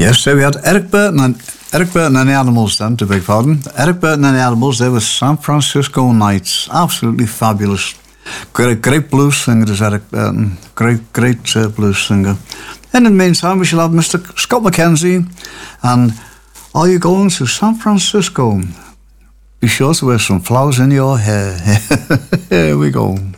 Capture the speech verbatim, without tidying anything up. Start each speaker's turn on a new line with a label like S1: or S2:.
S1: Yes, so we had Eric Burton and Eric Burton and the Animals then, to beg pardon. Eric Burton and the Animals, they were San Francisco Nights. Absolutely fabulous. Great, great blues singer is Eric Burton. Great, great uh, blues singer. And in the meantime, we shall have Mister Scott McKenzie and Are You Going to San Francisco? Be sure to wear some flowers in your hair. Here we go.